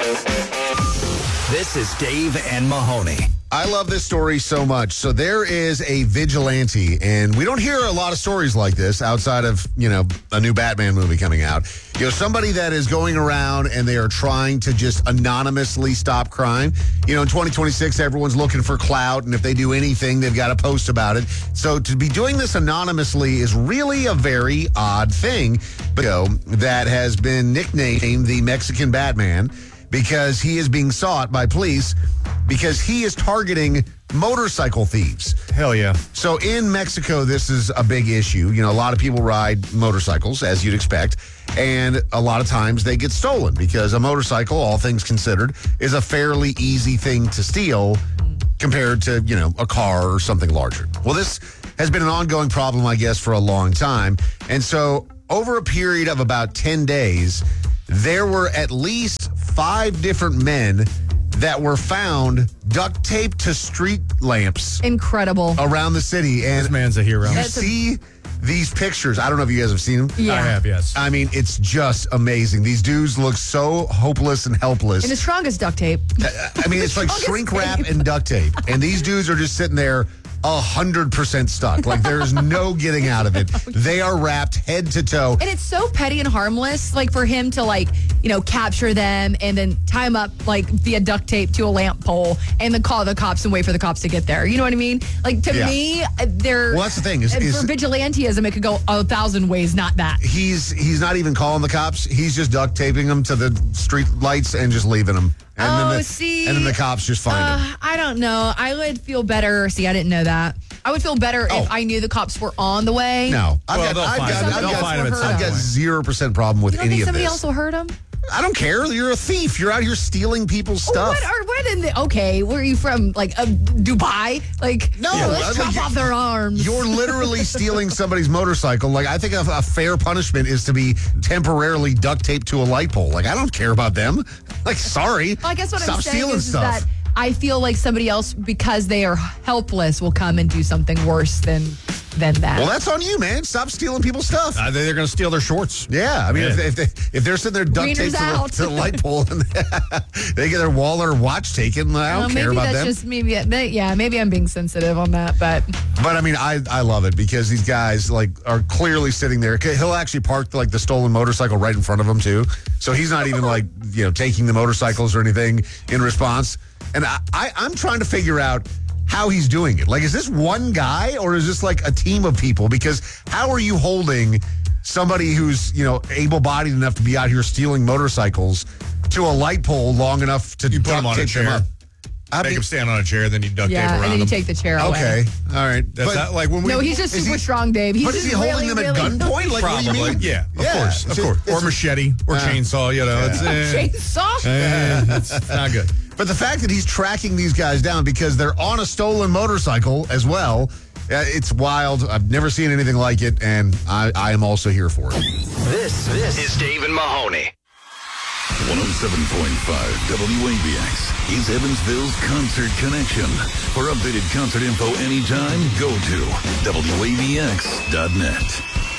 This is Dave and Mahoney. I love this story so much. So there is a vigilante, and we don't hear a lot of stories like this outside of, a new Batman movie coming out. Somebody that is going around and they are trying to just anonymously stop crime. In 2026, everyone's looking for clout, and if they do anything, they've got to post about it. So to be doing this anonymously is really a very odd thing. That has been nicknamed the Mexican Batman because he is being sought by police because he is targeting motorcycle thieves. Hell yeah. So in Mexico, this is a big issue. A lot of people ride motorcycles, as you'd expect, and a lot of times they get stolen because a motorcycle, all things considered, is a fairly easy thing to steal compared to, a car or something larger. Well, this has been an ongoing problem, I guess, for a long time. And so over a period of about 10 days, there were at least 5 different men that were found duct taped to street lamps. Incredible. Around the city. And this man's a hero. You see these pictures. I don't know if you guys have seen them. Yeah. I have, yes. I mean, it's just amazing. These dudes look so hopeless and helpless. And the strongest duct tape. I mean, it's like shrink wrap and duct tape. And these dudes are just sitting there 100% stuck. Like, there's no getting out of it. They are wrapped head to toe. And it's so petty and harmless, like, for him to, capture them and then tie them up, via duct tape to a lamp pole and then call the cops and wait for the cops to get there. You know what I mean? Me, they're... Well, that's the thing. For vigilanteism, it could go 1,000 ways, not that. He's not even calling the cops. He's just duct taping them to the street lights and just leaving them. And then the cops just find him. I don't know. I would feel better. See, I didn't know that. I would feel better if I knew the cops were on the way. No. They'll find him at some I've got 0% problem with you don't any think of somebody this. else will hurt him? I don't care. You're a thief. You're out here stealing people's stuff. Okay, where are you from? Dubai? No, let's chop off their arms. You're literally stealing somebody's motorcycle. I think a fair punishment is to be temporarily duct taped to a light pole. I don't care about them. Sorry. Well, I guess what Stop I'm saying stealing is stuff. that I feel like somebody else, because they are helpless, will come and do something worse than that. Well, that's on you, man. Stop stealing people's stuff. They're going to steal their shorts. Yeah, I mean, if they're sitting there duct taped to the light pole and they get their wallet or watch taken, I don't care about them. Maybe I'm being sensitive on that, but I mean, I love it because these guys are clearly sitting there. He'll actually park the stolen motorcycle right in front of him too, so he's not even taking the motorcycles or anything in response. And I'm trying to figure out how he's doing it. Is this one guy or is this a team of people? Because how are you holding somebody who's, able-bodied enough to be out here stealing motorcycles to a light pole long enough to put him on a chair. Make him stand on a chair, then you duct tape around him. and then you take the chair away. Okay, all right. That's not when we... No, he's just super strong, Dave. He's but is he holding them at gunpoint? What do you mean? Yeah, of course. Or machete, or chainsaw, Chainsaw? It's not good. But the fact that he's tracking these guys down because they're on a stolen motorcycle as well, it's wild. I've never seen anything like it, and I am also here for it. This is Dave and Mahoney. 107.5 WABX is Evansville's Concert Connection. For updated concert info anytime, go to WABX.net.